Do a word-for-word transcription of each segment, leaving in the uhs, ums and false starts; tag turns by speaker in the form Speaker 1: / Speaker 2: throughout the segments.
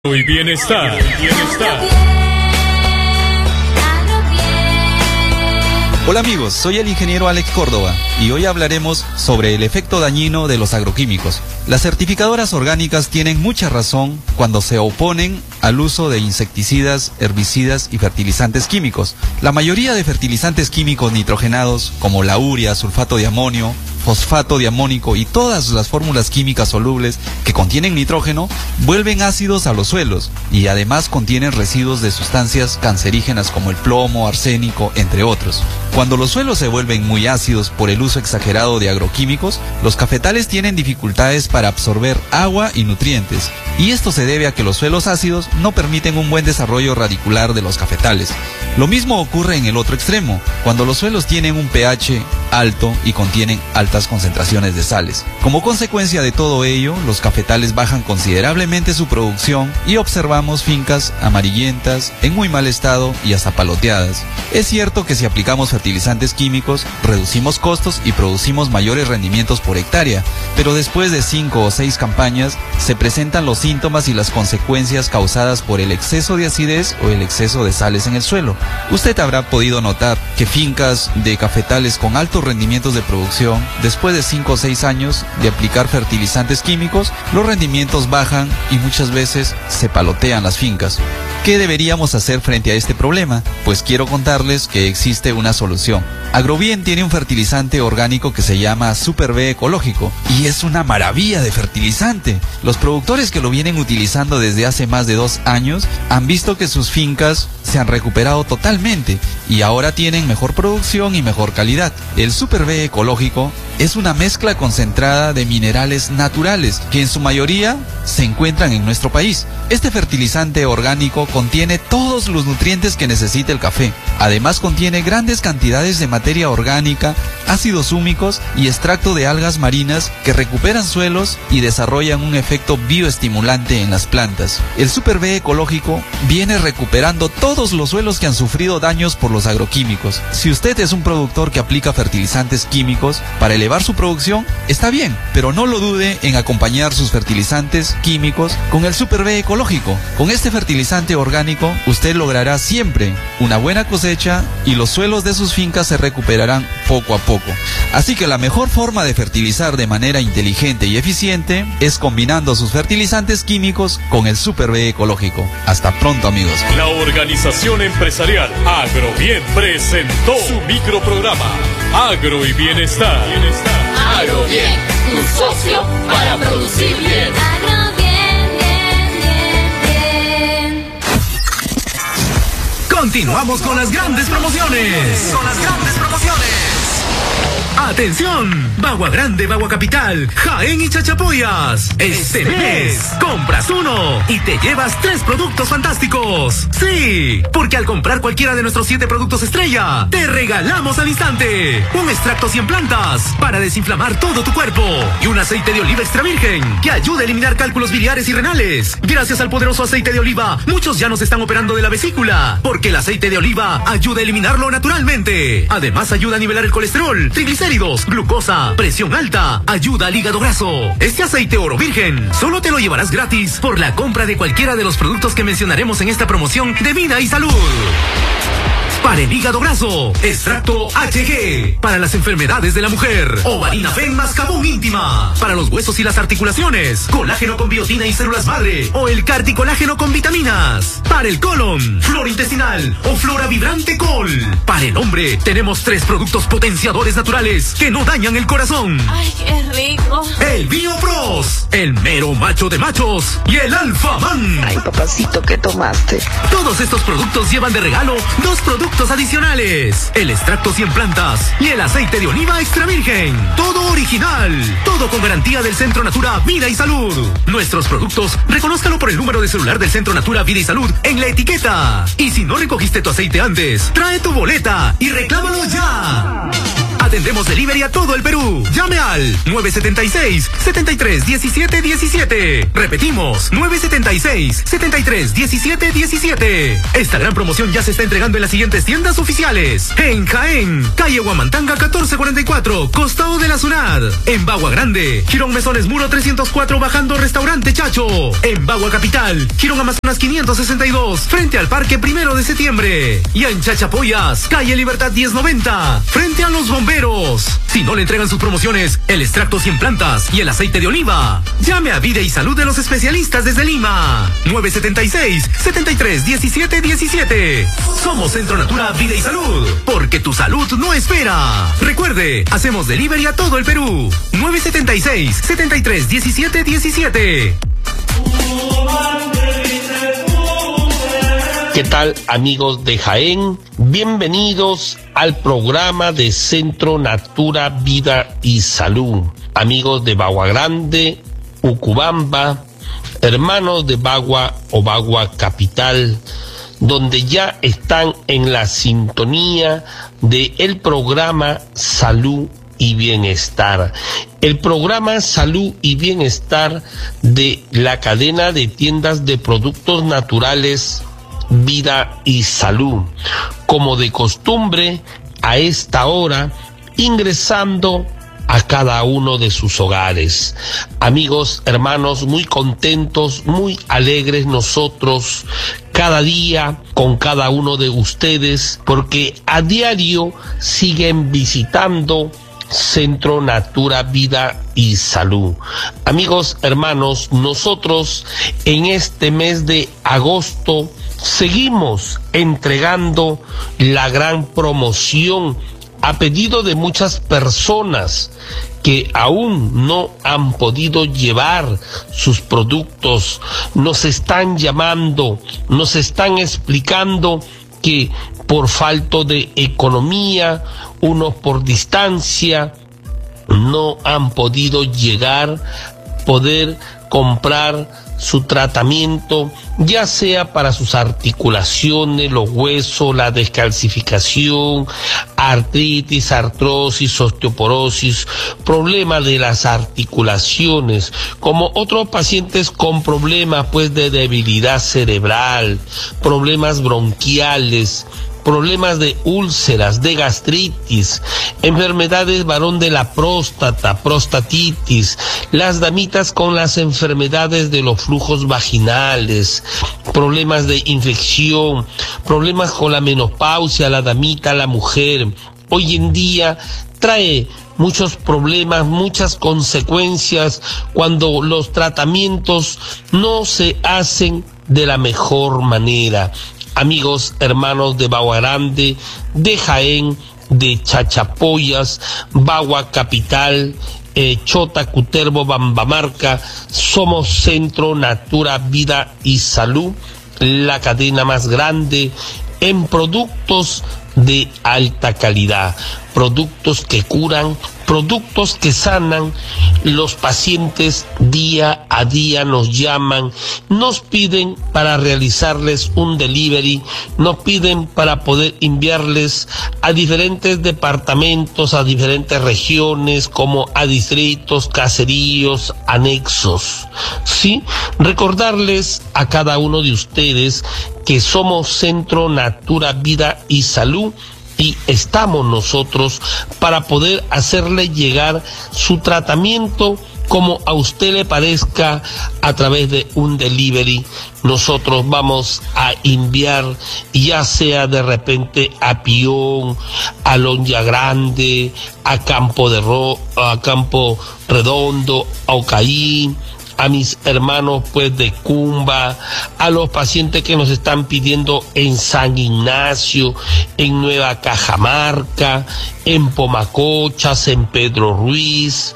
Speaker 1: Y bienestar, bienestar.
Speaker 2: Hola amigos, soy el ingeniero Alex Córdoba y hoy hablaremos sobre el efecto dañino de los agroquímicos. Las certificadoras orgánicas tienen mucha razón cuando se oponen al uso de insecticidas, herbicidas y fertilizantes químicos. La mayoría de fertilizantes químicos nitrogenados, como la urea, sulfato de amonio, fosfato de amónico y todas las fórmulas químicas solubles que contienen nitrógeno, vuelven ácidos a los suelos y además contienen residuos de sustancias cancerígenas como el plomo, arsénico, entre otros. Cuando los suelos se vuelven muy ácidos por el uso exagerado de agroquímicos, los cafetales tienen dificultades para absorber agua y nutrientes, y esto se debe a que los suelos ácidos no permiten un buen desarrollo radicular de los cafetales. Lo mismo ocurre en el otro extremo, cuando los suelos tienen un pH alto y contienen altas concentraciones de sales. Como consecuencia de todo ello, los cafetales bajan considerablemente su producción y observamos fincas amarillentas, en muy mal estado y hasta paloteadas. Es cierto que si aplicamos fertilizantes químicos, reducimos costos y producimos mayores rendimientos por hectárea, pero después de cinco o seis campañas, se presentan los síntomas y las consecuencias causadas por el exceso de acidez o el exceso de sales en el suelo. Usted habrá podido notar que fincas de cafetales con altos rendimientos de producción, después de cinco o seis años de aplicar fertilizantes químicos, los rendimientos bajan y muchas veces se palotean las fincas. ¿Qué deberíamos hacer frente a este problema? Pues quiero contarles que existe una solución. Agrobien tiene un fertilizante orgánico que se llama Super B Ecológico y es una maravilla de fertilizante. Los productores que lo vienen utilizando desde hace más de dos años han visto que sus fincas se han recuperado totalmente y ahora tienen mejor producción y mejor calidad. El Super B Ecológico es una mezcla concentrada de minerales naturales que en su mayoría se encuentran en nuestro país. Este fertilizante orgánico contiene todos los nutrientes que necesita el café. Además contiene grandes cantidades de materia orgánica, ácidos húmicos y extracto de algas marinas que recuperan suelos y desarrollan un efecto bioestimulante en las plantas. El Super B Ecológico viene recuperando todos los suelos que han sufrido daños por los agroquímicos. Si usted es un productor que aplica fertilizantes químicos para elevar su producción, está bien, pero no lo dude en acompañar sus fertilizantes químicos con el Super B Ecológico. Con este fertilizante orgánico, usted logrará siempre una buena cosecha y los suelos de sus fincas se recuperarán poco a poco. Así que la mejor forma de fertilizar de manera inteligente y eficiente es combinando sus fertilizantes químicos con el Super B Ecológico. Hasta pronto, amigos.
Speaker 1: La organización empresarial Agrobien presentó su microprograma Agro y Bienestar. Bienestar.
Speaker 3: Agrobien, tu socio para producir bien. Agrobien, bien, bien, bien.
Speaker 4: Continuamos con las grandes promociones. Con las grandes promociones. ¡Atención! Bagua Grande, Bagua Capital, Jaén y Chachapoyas. Este mes, compras uno y te llevas tres productos fantásticos. ¡Sí! Porque al comprar cualquiera de nuestros siete productos estrella, te regalamos al instante un extracto cien plantas para desinflamar todo tu cuerpo y un aceite de oliva extra virgen que ayuda a eliminar cálculos biliares y renales. Gracias al poderoso aceite de oliva, muchos ya nos están operando de la vesícula, porque el aceite de oliva ayuda a eliminarlo naturalmente. Además, ayuda a nivelar el colesterol, triglicéridos, glucosa, presión alta, ayuda al hígado graso. Este aceite oro virgen solo te lo llevarás gratis por la compra de cualquiera de los productos que mencionaremos en esta promoción de Vida y Salud. Para el hígado graso, extracto H G. Para las enfermedades de la mujer, Ovarinafen Mascabón Íntima. Para los huesos y las articulaciones, colágeno con biotina y células madre o el carticolágeno con vitaminas. Para el colon, flora intestinal o flora vibrante col. Para el hombre, tenemos tres productos potenciadores naturales que no dañan el corazón.
Speaker 3: Ay, qué rico.
Speaker 4: El Biopros, el mero macho de machos y el Alfa Man.
Speaker 5: Ay, papacito, ¿qué tomaste?
Speaker 4: Todos estos productos llevan de regalo dos productos adicionales: el extracto cien plantas y el aceite de oliva extra virgen. Todo original, todo con garantía del Centro Natura Vida y Salud. Nuestros productos, reconózcalo por el número de celular del Centro Natura Vida y Salud en la etiqueta. Y si no recogiste tu aceite antes, trae tu boleta y reclámalo ya. Atendemos delivery a todo el Perú. Llame al nueve siete seis, siete tres uno siete uno siete. Repetimos, nueve siete seis, siete tres uno siete uno siete. Esta gran promoción ya se está entregando en las siguientes tiendas oficiales. En Jaén, calle Huamantanga catorce cuarenta y cuatro, costado de la Sunad. En Bagua Grande, Girón Mesones Muro trescientos cuatro, bajando Restaurante Chacho. En Bagua Capital, Girón Amazonas quinientos sesenta y dos, frente al Parque Primero de Septiembre. Y en Chachapoyas, calle Libertad diez noventa, frente a los bomberos. Si no le entregan sus promociones, el extracto cien plantas y el aceite de oliva, llame a Vida y Salud de los especialistas desde Lima. nueve siete seis, siete tres uno siete uno siete. Somos Centro Natura Vida y Salud, porque tu salud no espera. Recuerde, hacemos delivery a todo el Perú. nueve siete seis, siete tres uno siete uno siete.
Speaker 6: ¿Qué tal, amigos de Jaén? Bienvenidos al programa de Centro Natura Vida y Salud. Amigos de Bagua Grande, Ucubamba, hermanos de Bagua o Bagua Capital, donde ya están en la sintonía de el programa Salud y Bienestar. El programa Salud y Bienestar de la cadena de tiendas de productos naturales Vida y Salud. Como de costumbre, a esta hora, ingresando a cada uno de sus hogares. Amigos, hermanos, muy contentos, muy alegres nosotros, cada día con cada uno de ustedes, porque a diario siguen visitando Centro Natura Vida y Salud. Amigos, hermanos, nosotros en este mes de agosto seguimos entregando la gran promoción a pedido de muchas personas que aún no han podido llevar sus productos. Nos están llamando, nos están explicando que por falta de economía, unos por distancia, no han podido llegar, poder comprar su tratamiento, ya sea para sus articulaciones, los huesos, la descalcificación, artritis, artrosis, osteoporosis, problemas de las articulaciones, como otros pacientes con problemas pues de debilidad cerebral, problemas bronquiales, problemas de úlceras, de gastritis, enfermedades varón de la próstata, prostatitis, las damitas con las enfermedades de los flujos vaginales, problemas de infección, problemas con la menopausia, la damita, la mujer. Hoy en día trae muchos problemas, muchas consecuencias cuando los tratamientos no se hacen de la mejor manera. Amigos, hermanos de Bagua Grande, de Jaén, de Chachapoyas, Bagua Capital, eh, Chota, Cutervo, Bambamarca, somos Centro Natura Vida y Salud, la cadena más grande en productos de alta calidad, productos que curan, productos que sanan. Los pacientes día a día nos llaman, nos piden para realizarles un delivery, nos piden para poder enviarles a diferentes departamentos, a diferentes regiones, como a distritos, caseríos, anexos. Sí, recordarles a cada uno de ustedes que somos Centro Natura Vida y Salud, y estamos nosotros para poder hacerle llegar su tratamiento como a usted le parezca a través de un delivery. Nosotros vamos a enviar, ya sea de repente a Pión, a Lonja Grande, a Campo de Ro, a Campo Redondo, a Ocaí, a mis hermanos pues de Cumba, a los pacientes que nos están pidiendo en San Ignacio, en Nueva Cajamarca, en Pomacochas, en Pedro Ruiz,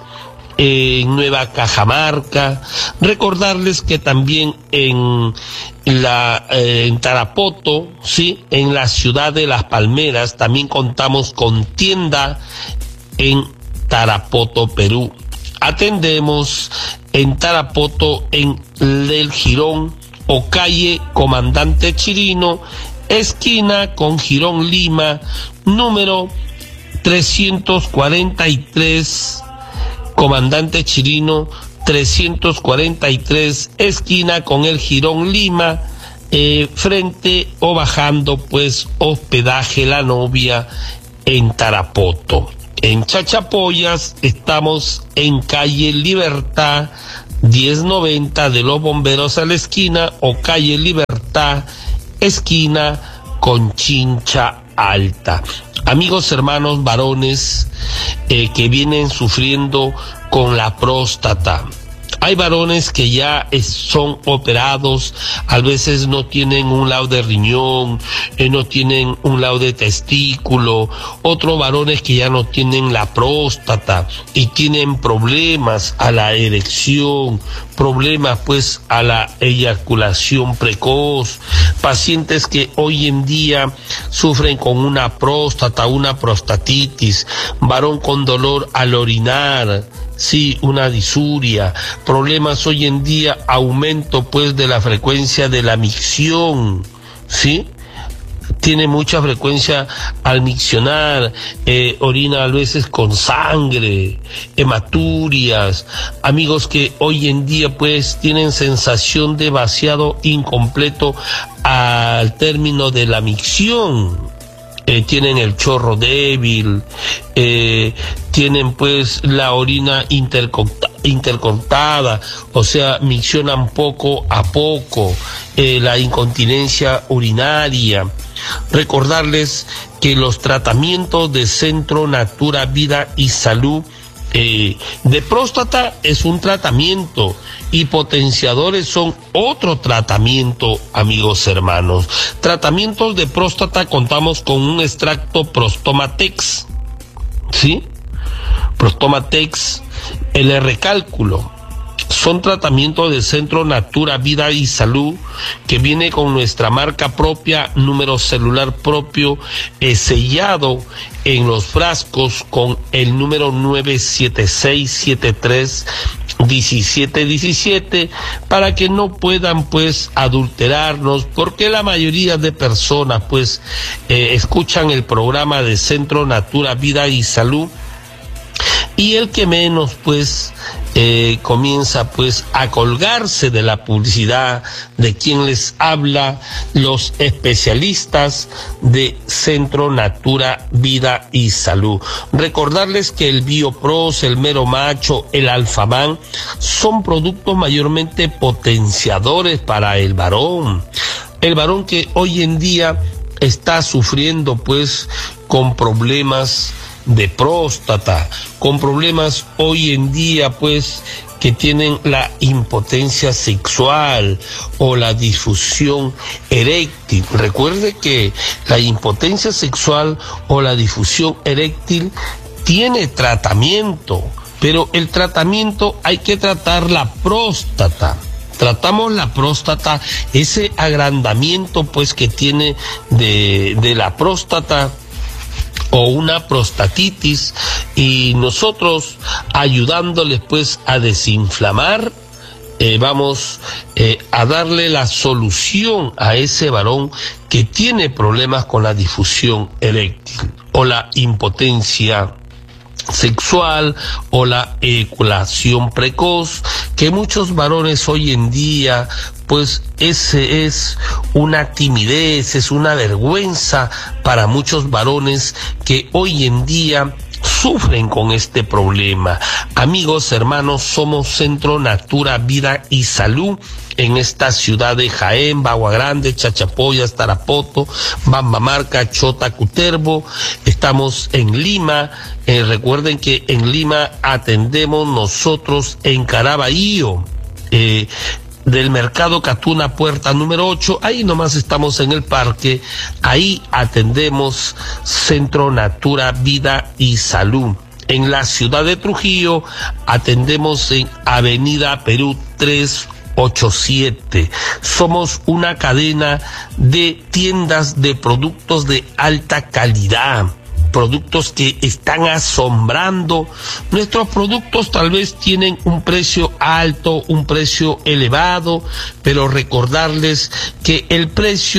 Speaker 6: en Nueva Cajamarca. Recordarles que también en la eh, en Tarapoto, sí, en la ciudad de Las Palmeras, también contamos con tienda en Tarapoto, Perú. Atendemos en Tarapoto, en El Girón o calle Comandante Chirino, esquina con Girón Lima, número trescientos cuarenta y tres, Comandante Chirino, trescientos cuarenta y tres, esquina con el Jirón Lima, eh, frente o bajando pues hospedaje La Novia en Tarapoto. En Chachapoyas estamos en calle Libertad diez noventa de los Bomberos a la esquina, o calle Libertad, esquina con Chincha Alta. Amigos, hermanos varones eh, que vienen sufriendo con la próstata. Hay varones que ya es, son operados, a veces no tienen un lado de riñón, eh, no tienen un lado de testículo, otros varones que ya no tienen la próstata y tienen problemas a la erección, problemas pues a la eyaculación precoz, pacientes que hoy en día sufren con una próstata, una prostatitis, varón con dolor al orinar, sí, una disuria, problemas hoy en día, aumento pues de la frecuencia de la micción, sí, tiene mucha frecuencia al miccionar, eh, orina a veces con sangre, hematurias, amigos que hoy en día pues tienen sensación de vaciado incompleto al término de la micción. Eh, tienen el chorro débil, eh, tienen pues la orina intercorta, intercortada, o sea, miccionan poco a poco, eh, la incontinencia urinaria. Recordarles que los tratamientos de Centro Natura Vida y Salud Eh, de próstata es un tratamiento y potenciadores son otro tratamiento, amigos hermanos. Tratamientos de próstata, contamos con un extracto Prostomatex, ¿sí? Prostomatex, el recálculo. Son tratamientos de Centro Natura Vida y Salud, que viene con nuestra marca propia, número celular propio, eh, sellado en los frascos con el número nueve siete seis siete tres uno siete uno siete, para que no puedan pues adulterarnos, porque la mayoría de personas pues eh, escuchan el programa de Centro Natura Vida y Salud, y el que menos pues eh, comienza pues a colgarse de la publicidad de quien les habla, los especialistas de Centro Natura Vida y Salud. Recordarles que el Biopros, el Mero Macho, el Alfaman son productos mayormente potenciadores para el varón. El varón que hoy en día está sufriendo pues con problemas de próstata, con problemas hoy en día pues que tienen la impotencia sexual o la difusión eréctil. Recuerde que la impotencia sexual o la difusión eréctil tiene tratamiento, pero el tratamiento hay que tratar la próstata. Tratamos la próstata, ese agrandamiento pues que tiene de, de la próstata, o una prostatitis, y nosotros ayudándoles pues a desinflamar, eh, vamos eh, a darle la solución a ese varón que tiene problemas con la difusión eréctil o la impotencia sexual o la eyaculación precoz, que muchos varones hoy en día pues ese es una timidez, es una vergüenza para muchos varones que hoy en día sufren con este problema. Amigos, hermanos, somos Centro Natura Vida y Salud en esta ciudad de Jaén, Bagua Grande, Chachapoyas, Tarapoto, Bambamarca, Chota, Cutervo. Estamos en Lima. Eh, recuerden que en Lima atendemos nosotros en Caraballo, eh, del Mercado Catuna, puerta número ocho, ahí nomás estamos en el parque, ahí atendemos Centro Natura Vida y Salud. En la ciudad de Trujillo atendemos en Avenida Perú trescientos ochenta y siete. Somos una cadena de tiendas de productos de alta calidad, productos que están asombrando. Nuestros productos tal vez tienen un precio alto, un precio elevado, pero recordarles que el precio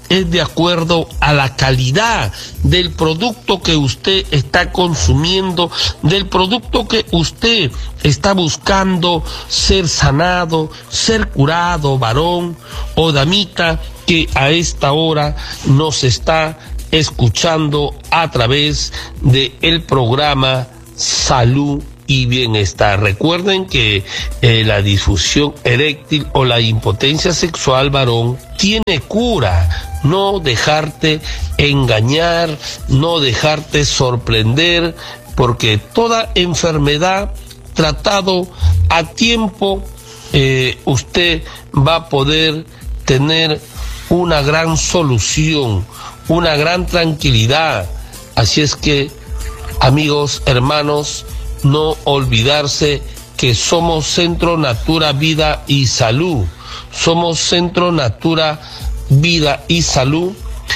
Speaker 6: es de acuerdo a la calidad del producto que usted está consumiendo, del producto que usted está buscando ser sanado, ser curado, varón o damita que a esta hora nos está escuchando a través de el programa Salud y Bienestar. Recuerden que eh, la disfunción eréctil o la impotencia sexual, varón, tiene cura. No dejarte engañar, no dejarte sorprender, porque toda enfermedad tratado a tiempo, eh, usted va a poder tener una gran solución, una gran tranquilidad. Así es que, amigos, hermanos, no olvidarse que somos Centro Natura Vida y Salud. Somos Centro Natura Vida y Salud,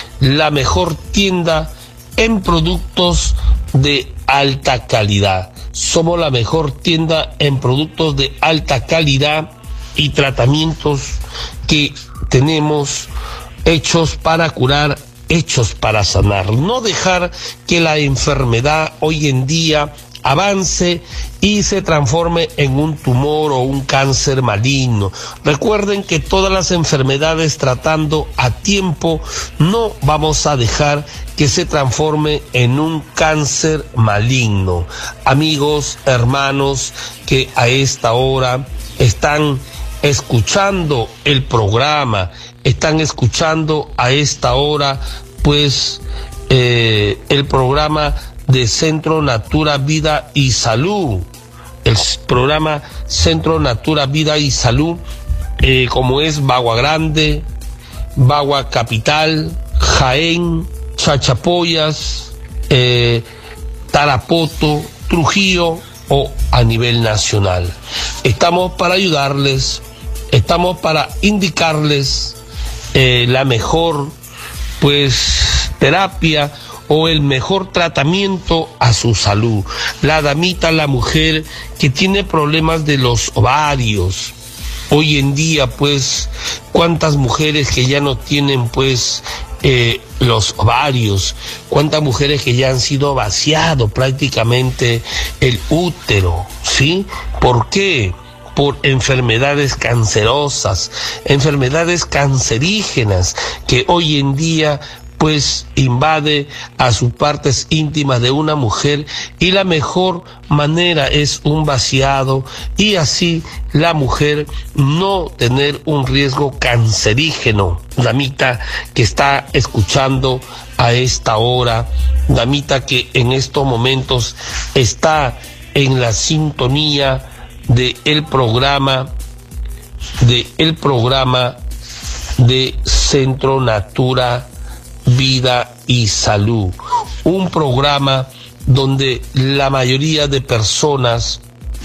Speaker 6: la mejor tienda en productos de alta calidad. Somos la mejor tienda en productos de alta calidad y tratamientos que tenemos hechos para curar, hechos para sanar. No dejar que la enfermedad hoy en día avance y se transforme en un tumor o un cáncer maligno. Recuerden que todas las enfermedades, tratando a tiempo, no vamos a dejar que se transforme en un cáncer maligno. Amigos, hermanos, que a esta hora están escuchando el programa, están escuchando a esta hora, pues, eh, el programa de Centro Natura Vida y Salud, el programa Centro Natura Vida y Salud, eh, como es Bagua Grande, Bagua Capital, Jaén, Chachapoyas, eh, Tarapoto, Trujillo o a nivel nacional. Estamos para ayudarles, estamos para indicarles eh, la mejor, pues, terapia o el mejor tratamiento a su salud. La damita, la mujer que tiene problemas de los ovarios. Hoy en día, pues, cuántas mujeres que ya no tienen, pues, eh, los ovarios, cuántas mujeres que ya han sido vaciado prácticamente el útero, ¿sí? ¿Por qué? Por enfermedades cancerosas, enfermedades cancerígenas que hoy en día pues invade a sus partes íntimas de una mujer, y la mejor manera es un vaciado, y así la mujer no tener un riesgo cancerígeno. Damita que está escuchando a esta hora, damita que en estos momentos está en la sintonía de el programa, de el programa de Centro Natura Vida y Salud, un programa donde la mayoría de personas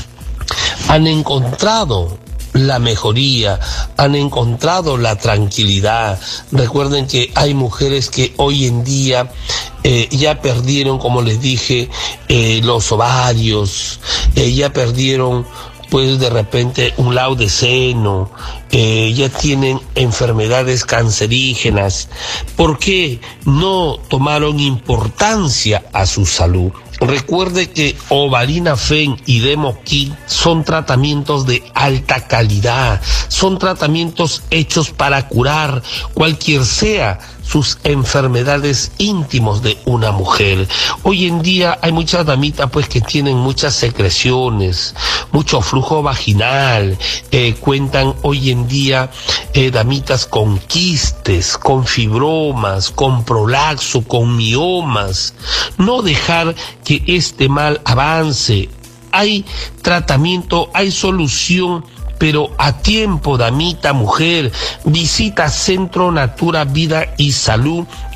Speaker 6: han encontrado la mejoría, han encontrado la tranquilidad. Recuerden que hay mujeres que hoy en día eh, ya perdieron, como les dije, eh, los ovarios, eh, ya perdieron pues de repente un lado de seno, eh, ya tienen enfermedades cancerígenas. ¿Por qué no tomaron importancia a su salud? Recuerde que Ovalina-Fen y Demoquil son tratamientos de alta calidad, son tratamientos hechos para curar cualquier sea sus enfermedades íntimos de una mujer. Hoy en día hay muchas damitas pues que tienen muchas secreciones, mucho flujo vaginal, eh, cuentan hoy en día eh, damitas con quistes, con fibromas, con prolaxo, con miomas. No dejar que este mal avance. Hay tratamiento, hay solución, pero a tiempo, damita, mujer. Visita Centro Natura Vida y Salud,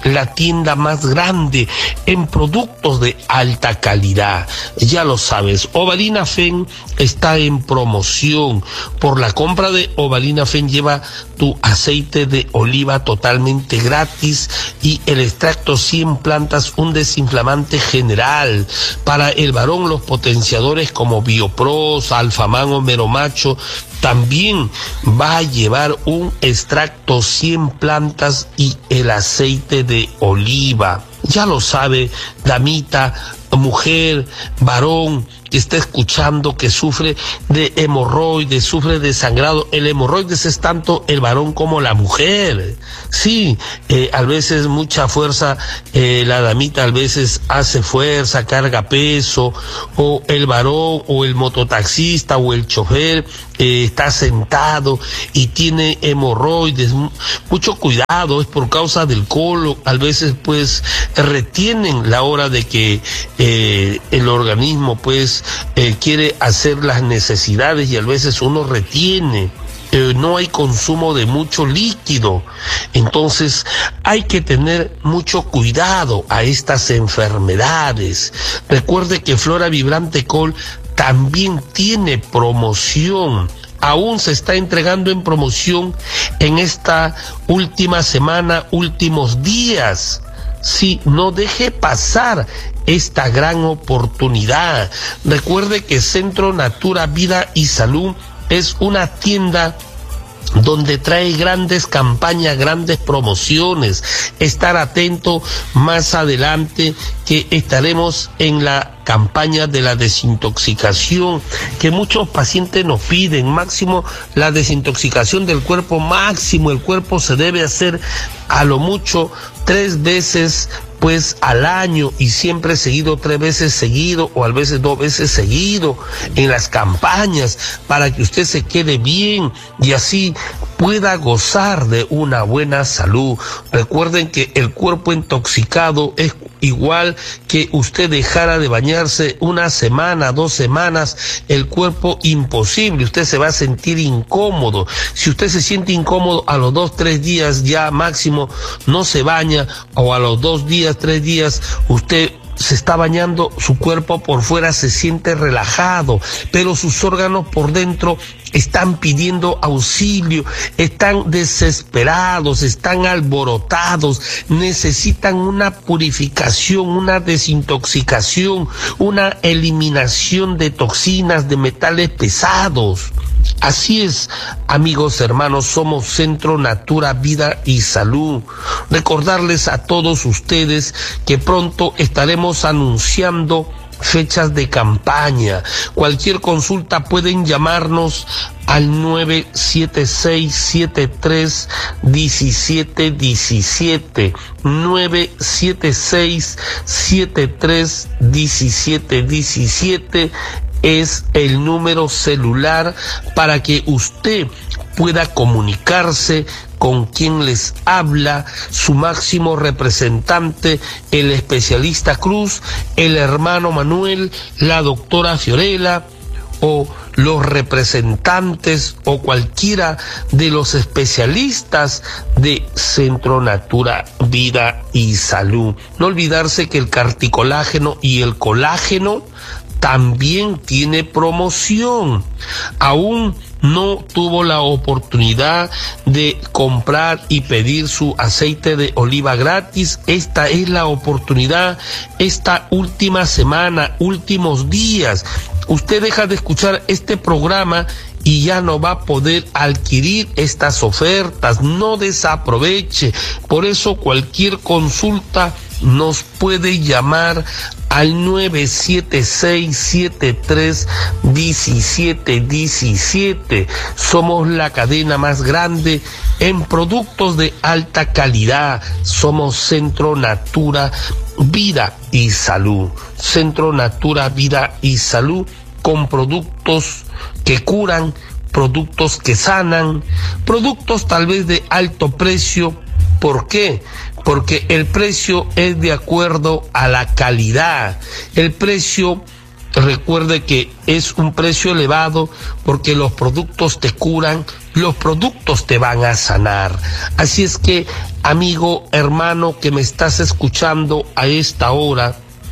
Speaker 6: la tienda más grande en productos de alta calidad. Ya lo sabes, Ovalina Fen está en promoción. Por la compra de Ovalina Fen lleva tu aceite de oliva totalmente gratis y el extracto cien plantas, un desinflamante general. Para el varón, los potenciadores como Biopros, Alfaman o Meromacho. También va a llevar un extracto cien plantas y el aceite de oliva. Ya lo sabe, damita, mujer, varón que está escuchando, que sufre de hemorroides, sufre de sangrado. El hemorroides es tanto el varón como la mujer. Sí, eh, a veces mucha fuerza, eh, la damita a veces hace fuerza, carga peso, o el varón, o el mototaxista, o el chofer, eh, está sentado y tiene hemorroides. Mucho cuidado, es por causa del colon. A veces pues retienen la hora de que eh, el organismo pues eh, quiere hacer las necesidades, y a veces uno retiene. Eh, no hay consumo de mucho líquido, entonces hay que tener mucho cuidado a estas enfermedades. Recuerde que Flora Vibrante Col también tiene promoción. Aún se está entregando en promoción en esta última semana, últimos días. Sí, no deje pasar esta gran oportunidad. Recuerde que Centro Natura Vida y Salud es una tienda donde trae grandes campañas, grandes promociones. Estar atento más adelante, que estaremos en la campaña de la desintoxicación, que muchos pacientes nos piden. Máximo, la desintoxicación del cuerpo, máximo el cuerpo se debe hacer a lo mucho tres veces pues al año, y siempre seguido, tres veces seguido, o a veces dos veces seguido en las campañas, para que usted se quede bien y así pueda gozar de una buena salud. Recuerden que el cuerpo intoxicado es igual que usted dejara de bañarse una semana, dos semanas, el cuerpo imposible, usted se va a sentir incómodo. Si usted se siente incómodo a los dos, tres días ya máximo no se baña, o a los dos días, tres días usted se está bañando, su cuerpo por fuera se siente relajado, pero sus órganos por dentro están pidiendo auxilio, están desesperados, están alborotados, necesitan una purificación, una desintoxicación, una eliminación de toxinas, de metales pesados. Así es, amigos, hermanos, somos Centro Natura Vida y Salud. Recordarles a todos ustedes que pronto estaremos anunciando fechas de campaña. Cualquier consulta pueden llamarnos al nueve siete seis, siete tres, uno siete uno siete, nueve siete seis, siete tres, uno siete uno siete. Es el número celular para que usted pueda comunicarse con quien les habla, su máximo representante, el especialista Cruz, el hermano Manuel, la doctora Fiorella, o los representantes o cualquiera de los especialistas de Centro Natura Vida y Salud. No olvidarse que el carticolágeno y el colágeno también tiene promoción. Aún no tuvo la oportunidad de comprar y pedir su aceite de oliva gratis. Esta es la oportunidad, esta última semana, últimos días. Usted deja de escuchar este programa y ya no va a poder adquirir estas ofertas. No desaproveche. Por eso cualquier consulta nos puede llamar al nueve siete seis, siete tres, uno siete uno siete. Somos la cadena más grande en productos de alta calidad. Somos Centro Natura Vida y Salud. Centro Natura Vida y Salud, con productos que curan, productos que sanan, productos tal vez de alto precio. ¿Por qué? Porque el precio es de acuerdo a la calidad. El precio, recuerde que es un precio elevado porque los productos te curan, los productos te van a sanar. Así es que, amigo, hermano que me estás escuchando a esta hora,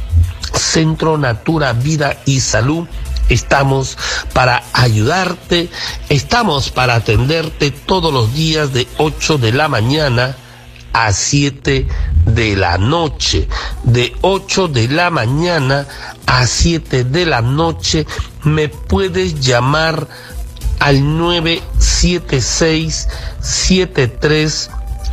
Speaker 6: Centro Natura Vida y Salud, estamos para ayudarte, estamos para atenderte todos los días de ocho de la mañana a siete de la noche. De ocho de la mañana a siete de la noche me puedes llamar al nueve siete seis, siete tres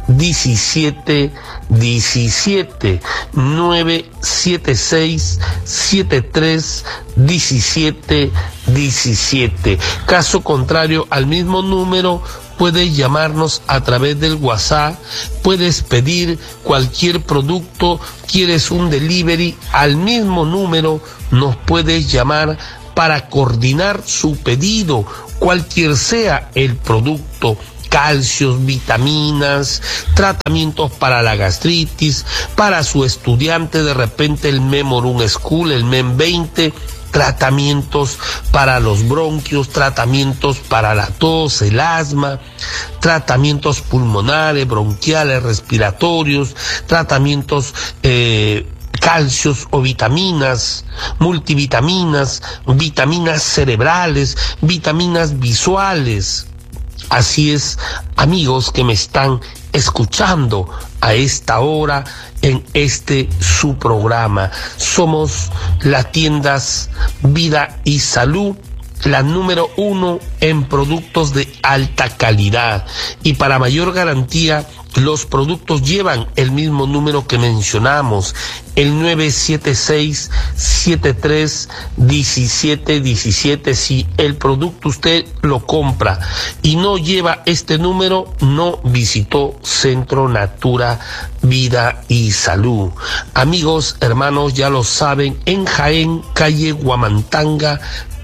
Speaker 6: diecisiete diecisiete, nueve siete seis, siete tres diecisiete diecisiete. Caso contrario, al mismo número puedes llamarnos a través del WhatsApp, puedes pedir cualquier producto, quieres un delivery, al mismo número nos puedes llamar para coordinar su pedido, cualquier sea el producto. Calcios, vitaminas, tratamientos para la gastritis, para su estudiante de repente el Memorum School, el MEM veinte, tratamientos para los bronquios, tratamientos para la tos, el asma, tratamientos pulmonares, bronquiales, respiratorios, tratamientos eh, calcios o vitaminas, multivitaminas, vitaminas cerebrales, vitaminas visuales. Así es, amigos que me están escuchando a esta hora en este su programa. Somos las tiendas Vida y Salud, la número uno en productos de alta calidad. Y para mayor garantía, los productos llevan el mismo número que mencionamos, el nueve siete seis, siete tres diecisiete diecisiete. Si el producto usted lo compra y no lleva este número, no visitó Centro Natura Vida y Salud. Amigos, hermanos, ya lo saben, en Jaén, calle Huamantanga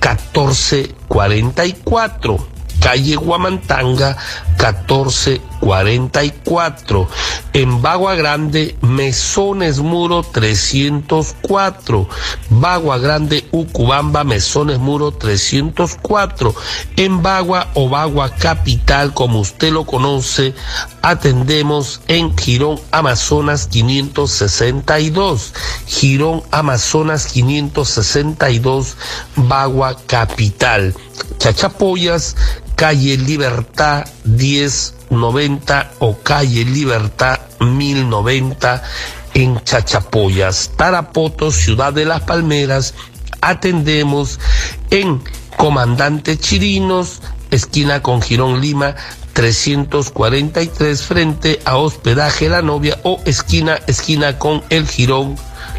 Speaker 6: catorce cuarenta y cuatro. Calle Huamantanga catorce cuarenta y cuatro. En Bagua Grande, Mesones Muro trescientos cuatro. Bagua Grande, Ucubamba, Mesones Muro trescientos cuatro. En Bagua o Bagua Capital, como usted lo conoce, atendemos en Girón Amazonas quinientos sesenta y dos. Girón Amazonas quinientos sesenta y dos, Bagua Capital. Chachapoyas, calle Libertad diez noventa o calle Libertad mil noventa en Chachapoyas. Tarapoto, Ciudad de las Palmeras, atendemos en Comandante Chirinos, esquina con Girón Lima trescientos cuarenta y tres, frente a Hospedaje La Novia, o esquina, esquina con el Girón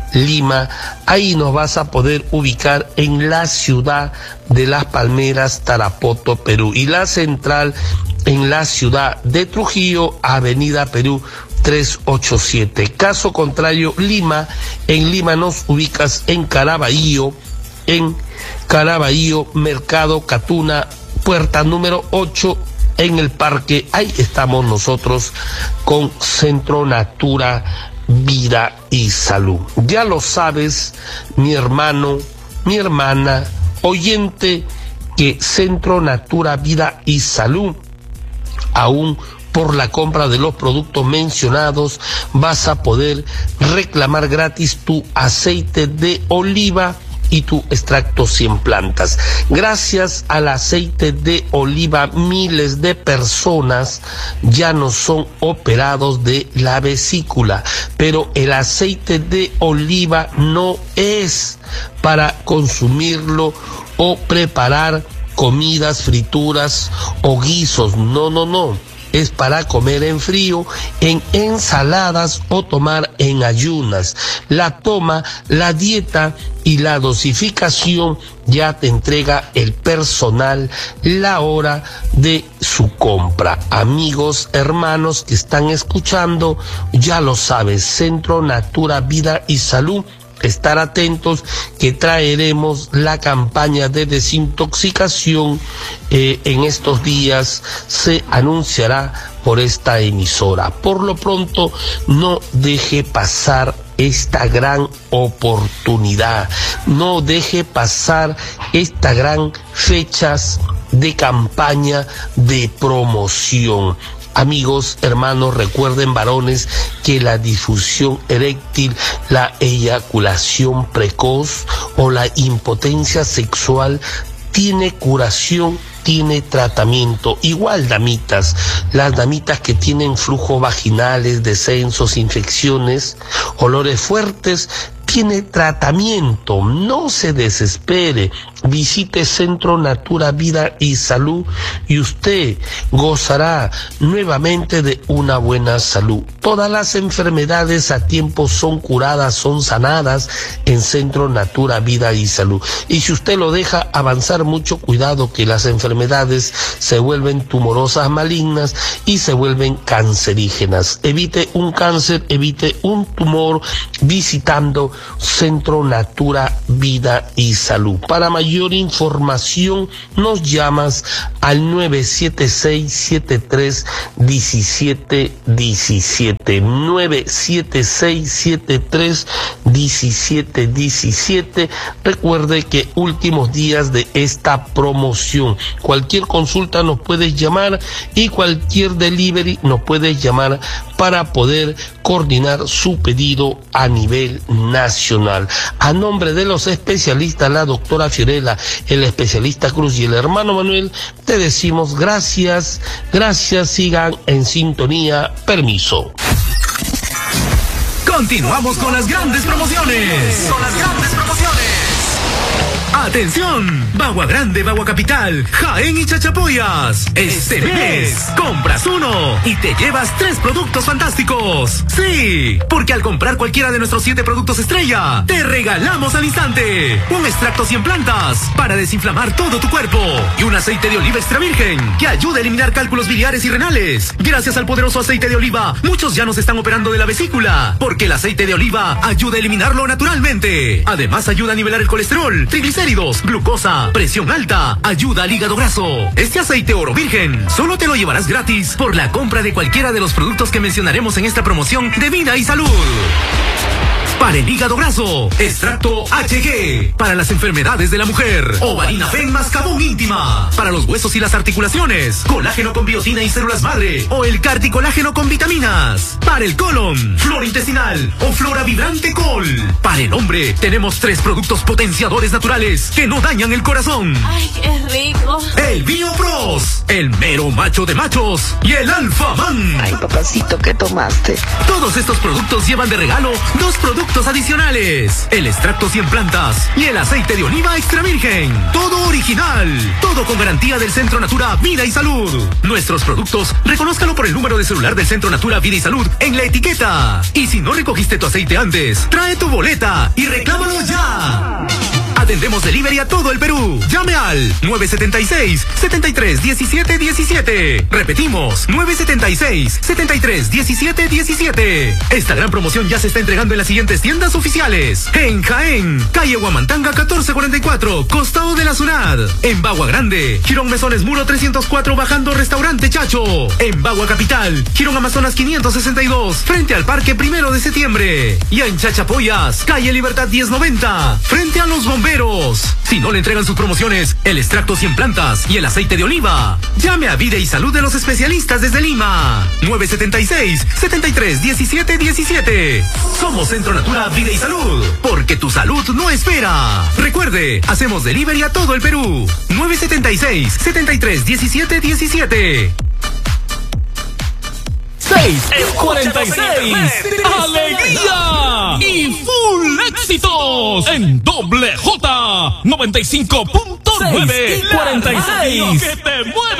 Speaker 6: Lima. Ahí nos vas a poder ubicar en la ciudad de Las Palmeras, Tarapoto, Perú. Y la central en la ciudad de Trujillo, Avenida Perú trescientos ochenta y siete. Caso contrario, Lima, en Lima nos ubicas en Caraballo, en Caraballo, Mercado Catuna, puerta número ocho, en el parque. Ahí estamos nosotros con Centro Natura Vida y Salud. Ya lo sabes, mi hermano, mi hermana, oyente, que Centro Natura Vida y Salud, aún por la compra de los productos mencionados, vas a poder reclamar gratis tu aceite de oliva y tu extracto cien plantas. Gracias al aceite de oliva, miles de personas ya no son operados de la vesícula, pero el aceite de oliva no es para consumirlo o preparar comidas, frituras o guisos. No, no, no. Es para comer en frío, en ensaladas o tomar en ayunas. La toma, la dieta y la dosificación ya te entrega el personal la hora de su compra. Amigos, hermanos que están escuchando, ya lo sabes, Centro Natura Vida y Salud. Estar atentos que traeremos la campaña de desintoxicación. Eh, en estos días se anunciará por esta emisora. Por lo pronto, no deje pasar esta gran oportunidad. No deje pasar esta gran fechas de campaña de promoción. Amigos, hermanos, recuerden, varones, que la disfunción eréctil, la eyaculación precoz o la impotencia sexual tiene curación, tiene tratamiento. Igual, damitas, las damitas que tienen flujos vaginales, descensos, infecciones, olores fuertes, tiene tratamiento. No se desespere. Visite Centro Natura Vida y Salud y usted gozará nuevamente de una buena salud. Todas las enfermedades a tiempo son curadas, son sanadas en Centro Natura Vida y Salud. Y si usted lo deja avanzar mucho, cuidado que las enfermedades se vuelven tumorosas, malignas y se vuelven cancerígenas. Evite un cáncer, evite un tumor visitando Centro Natura Vida y Salud. Para mayor información nos llamas al nueve siete seis, siete tres uno siete uno siete, nueve siete seis, siete tres uno siete uno siete. Recuerde que últimos días de esta promoción. Cualquier consulta nos puedes llamar y cualquier delivery nos puedes llamar para poder coordinar su pedido a nivel nacional. A nombre de los especialistas, la doctora Fiorella, el especialista Cruz y el hermano Manuel, te decimos gracias, gracias, sigan en sintonía, permiso.
Speaker 4: Continuamos con las grandes promociones. Con las grandes promociones. ¡Atención! Bagua Grande, Bagua Capital, Jaén y Chachapoyas. Este mes compras uno y te llevas tres productos fantásticos. Sí, porque al comprar cualquiera de nuestros siete productos estrella, te regalamos al instante un extracto cien plantas para desinflamar todo tu cuerpo y un aceite de oliva extra virgen que ayuda a eliminar cálculos biliares y renales. Gracias al poderoso aceite de oliva, muchos ya nos están operando de la vesícula, porque el aceite de oliva ayuda a eliminarlo naturalmente. Además, ayuda a nivelar el colesterol, triglicéridos, glucosa, presión alta, ayuda al hígado graso. Este aceite oro virgen solo te lo llevarás gratis por la compra de cualquiera de los productos que mencionaremos en esta promoción de Vida y Salud. Para el hígado graso, extracto H G. Para las enfermedades de la mujer, Ovarinafen Mascabón Íntima. Para los huesos y las articulaciones, colágeno con biotina y células madre o el carticolágeno con vitaminas. Para el colon, flora intestinal o flora vibrante col. Para el hombre, tenemos tres productos potenciadores naturales que no dañan el corazón.
Speaker 3: Ay, qué rico.
Speaker 4: El Biopros, el mero macho de machos y el Alfa Man.
Speaker 5: Ay, papacito, ¿qué tomaste?
Speaker 4: Todos estos productos llevan de regalo dos productos adicionales: el extracto cien plantas y el aceite de oliva extra virgen. Todo original, todo con garantía del Centro Natura Vida y Salud. Nuestros productos, reconózcalo por el número de celular del Centro Natura Vida y Salud en la etiqueta. Y si no recogiste tu aceite antes, trae tu boleta y reclámalo ya. Atendemos delivery a todo el Perú. Llame al nueve siete seis, siete tres uno siete uno siete. Repetimos, nueve siete seis, siete tres uno siete uno siete. Esta gran promoción ya se está entregando en las siguientes tiendas oficiales: en Jaén, calle Huamantanga catorce cuarenta y cuatro, costado de la SUNAT. En Bagua Grande, Girón Mesones Muro trescientos cuatro, bajando Restaurante Chacho. En Bagua Capital, Girón Amazonas quinientos sesenta y dos, frente al Parque Primero de Septiembre. Y en Chachapoyas, calle Libertad diez noventa, frente a los bomberos. Si no le entregan sus promociones, el extracto cien plantas y el aceite de oliva, llame a Vida y Salud de los especialistas desde Lima. nueve siete seis, siete tres uno siete uno siete. Somos Centro Natura Vida y Salud, porque tu salud no espera. Recuerde, hacemos delivery a todo el Perú. nueve siete seis, siete tres uno siete uno siete.
Speaker 1: seis cuarenta y seis. ¡Alegría! Y full éxitos en doble J noventa y cinco punto nueve. cuarenta y seis. Que te mueve.